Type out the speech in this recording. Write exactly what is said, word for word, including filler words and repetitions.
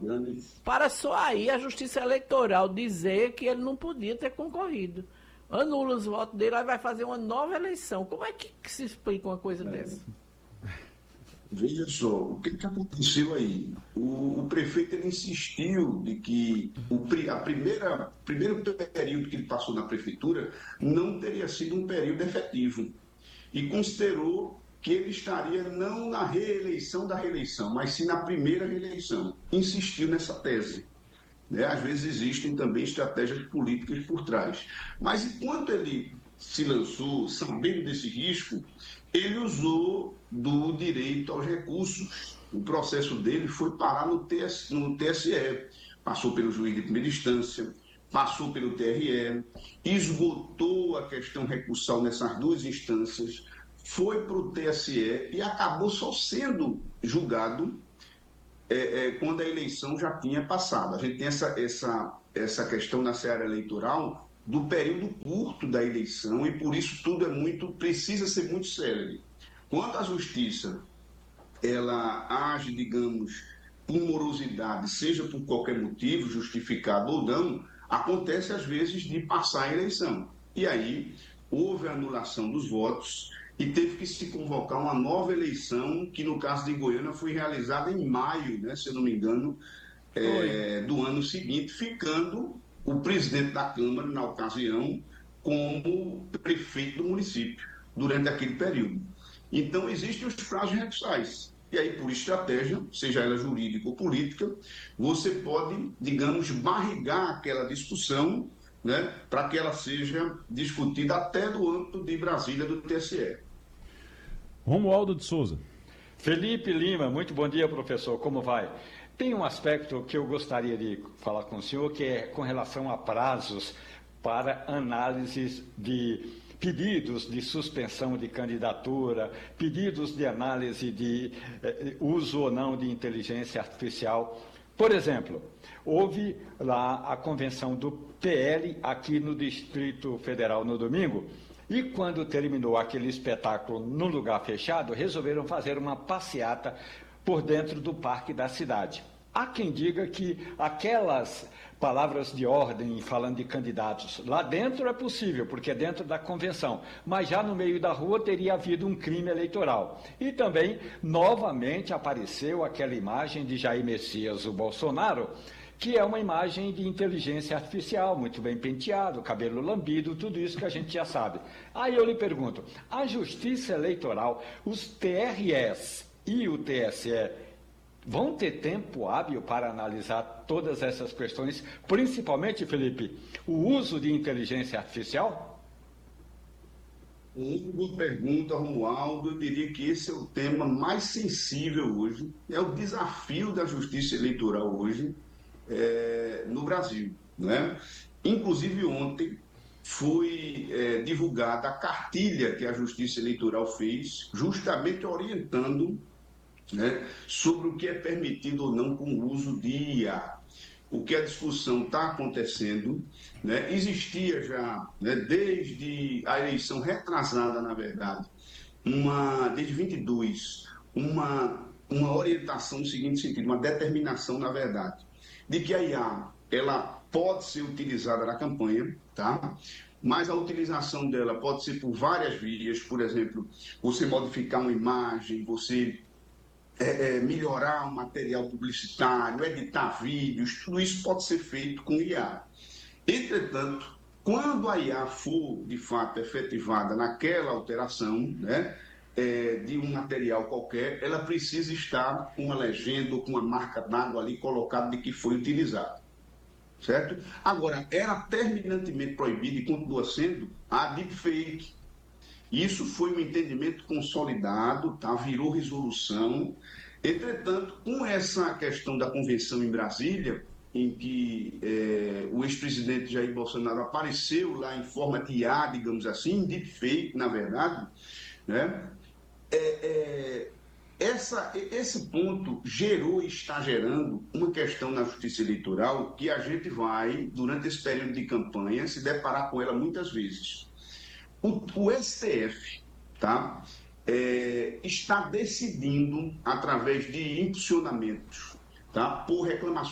grande... Para só aí a Justiça Eleitoral dizer que ele não podia ter concorrido. Anula os votos dele, aí vai fazer uma nova eleição. Como é que, que se explica uma coisa é. dessa? Veja só, o que, que aconteceu aí? O, o prefeito ele insistiu de que o a primeira, primeiro período que ele passou na prefeitura não teria sido um período efetivo e considerou que ele estaria não na reeleição da reeleição, mas sim na primeira reeleição. Insistiu nessa tese. Né? Às vezes existem também estratégias políticas por trás. Mas enquanto ele se lançou, sabendo desse risco, ele usou do direito aos recursos. O processo dele foi parar no T S, no T S E, passou pelo juiz de primeira instância, passou pelo T R E, esgotou a questão recursal nessas duas instâncias, foi para o T S E e acabou só sendo julgado é, é, quando a eleição já tinha passado. A gente tem essa, essa, essa questão na seara eleitoral do período curto da eleição e por isso tudo é muito, precisa ser muito célere. Quando a justiça ela age, digamos, por morosidade, seja por qualquer motivo, justificado ou não, acontece às vezes de passar a eleição. E aí houve a anulação dos votos e teve que se convocar uma nova eleição, que no caso de Goiânia foi realizada em maio, né, se eu não me engano, é, do ano seguinte, ficando o presidente da Câmara, na ocasião, como prefeito do município, durante aquele período. Então, existem os prazos recursais. E aí, por estratégia, seja ela jurídica ou política, você pode, digamos, barrigar aquela discussão, né, para que ela seja discutida até no âmbito de Brasília, do T S E. Romualdo de Souza. Felipe Lima, muito bom dia, professor. Como vai? Tem um aspecto que eu gostaria de falar com o senhor, que é com relação a prazos para análises de pedidos de suspensão de candidatura, pedidos de análise de eh, uso ou não de inteligência artificial. Por exemplo, houve lá a convenção do P L aqui no Distrito Federal no domingo, e quando terminou aquele espetáculo no lugar fechado, resolveram fazer uma passeata por dentro do parque da cidade. Há quem diga que aquelas palavras de ordem falando de candidatos lá dentro é possível, porque é dentro da convenção, mas já no meio da rua teria havido um crime eleitoral. E também, novamente, apareceu aquela imagem de Jair Messias, o Bolsonaro, que é uma imagem de inteligência artificial, muito bem penteado, cabelo lambido, tudo isso que a gente já sabe. Aí eu lhe pergunto, a Justiça Eleitoral, os T R Es e o T S E vão ter tempo hábil para analisar todas essas questões, principalmente, Felipe, o uso de inteligência artificial? Uma pergunta, Romualdo. Eu diria que esse é o tema mais sensível hoje, é o desafio da justiça eleitoral hoje é, no Brasil, né? Inclusive ontem foi é, divulgada a cartilha que a Justiça Eleitoral fez, justamente orientando, né, sobre o que é permitido ou não com o uso de I A. O que a discussão está acontecendo, né, existia já, né, desde a eleição retrasada, na verdade, uma, desde vinte e dois, uma, uma orientação no seguinte sentido, uma determinação, na verdade, de que a I A ela pode ser utilizada na campanha, tá? Mas a utilização dela pode ser por várias vias, por exemplo, você modificar uma imagem, você É, é, melhorar o material publicitário, editar vídeos, tudo isso pode ser feito com I A. Entretanto, quando a I A for, de fato, efetivada naquela alteração, né, é, de um material qualquer, ela precisa estar com uma legenda ou com uma marca d'água ali colocada de que foi utilizado. Certo? Agora, era terminantemente proibido e continua sendo a deepfake. Isso foi um entendimento consolidado, tá? Virou resolução. Entretanto, com essa questão da convenção em Brasília, em que é, o ex-presidente Jair Bolsonaro apareceu lá em forma de I A, digamos assim, deepfake, na verdade, né? É, é, essa, esse ponto gerou e está gerando uma questão na justiça eleitoral que a gente vai, durante esse período de campanha, se deparar com ela muitas vezes. O, o S T F, tá, é, está decidindo, através de impulsionamentos, tá, por reclamações